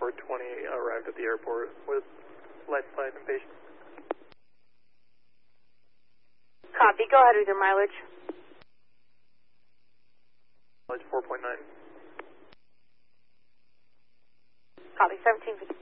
420 arrived at the airport with life flight and patient. Copy. Go ahead with your mileage. Mileage 4.9. Copy. 1750.